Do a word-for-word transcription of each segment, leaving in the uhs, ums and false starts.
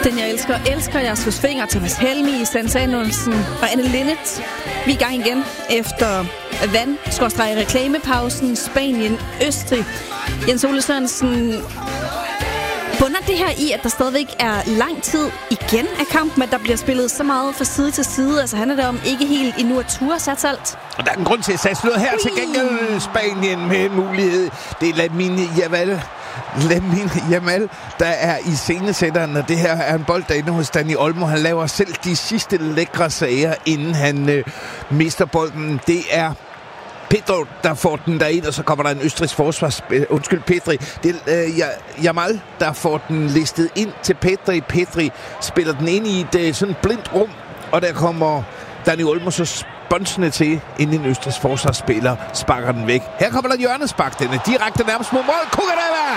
Den jeg elsker, elsker jeg, Sus Finger, Thomas Helmi, Sand Samuelsen og Anne Linnet. Vi er i gang igen efter vand-reklamepausen, Spanien, Østrig. Jens Ole Sørensen, bunder det her i, at der stadigvæk er lang tid igen af kampen, at der bliver spillet så meget fra side til side? Altså handler det om ikke helt endnu at ture sat alt? Og der er en grund til at sætte slået her Ui. Til gengæld Spanien med mulighed. Det er Lamine Yamal. Lamine Yamal, der er i scenesætteren, og det her er en bold, der er inde hos Dani Olmo. Han laver selv de sidste lækre sager, inden han øh, mister bolden. Det er Pedro, der får den derind, og så kommer der en østrigsk forsvars... Undskyld, Pedri. Det er øh, Yamal, der får den listet ind til Pedri. Pedri spiller den ind i et øh, sådan blindt rum, og der kommer Dani Olmo så sponsende til, inden en østrigsk forsvarsspiller sparker den væk. Her kommer der hjørnespark, den er direkte nærmest mod mål. Cucurella!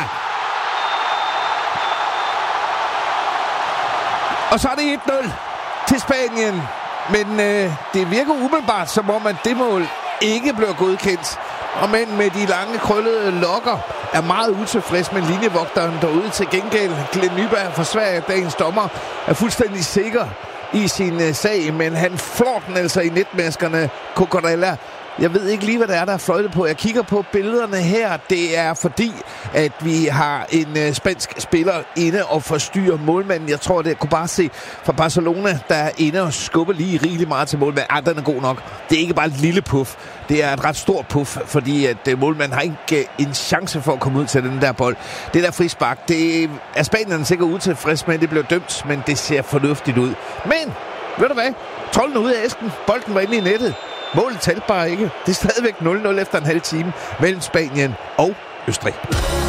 Og så er det et nul til Spanien. Men øh, det virker umiddelbart, som om at det mål ikke bliver godkendt. Og men med de lange, krøllede lokker er meget utilfreds med linjevogteren derude. Til gengæld Glenn Nyberg fra Sverige, dagens dommer, er fuldstændig sikker i sin uh, sag, men han flår den altså i netmaskerne. Cucurella. Jeg ved ikke lige, hvad det er, der er fløjtet på. Jeg kigger på billederne her. Det er fordi, at vi har en uh, spansk spiller inde og forstyrrer målmanden. Jeg tror, det er Kubasi fra Barcelona, der er inde og skubber lige rigeligt meget til målmanden. Ah, den er god nok. Det er ikke bare et lille puff. Det er et ret stort puff, fordi at uh, målmanden har ikke uh, en chance for at komme ud til den der bold. Det der frispark, det er Spanien sikkert utilfreds med. Det bliver dømt, men det ser fornuftigt ud. Men, ved du hvad? Trolden ude af æsken. Bolden var inde i nettet. Målet talte bare ikke. Det er stadigvæk nul nul efter en halv time mellem Spanien og Østrig.